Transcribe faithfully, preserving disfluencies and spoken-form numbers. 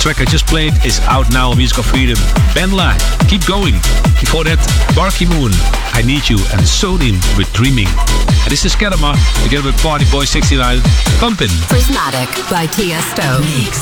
track I just played is out now on Music of Freedom. Benla, Keep Going. Before that, Barky Moon, I Need You, and Sodin with Dreaming. And this is Skelema together with Party Boy sixty-nine, Pumpin'. Prismatic by Tiesto. Mix.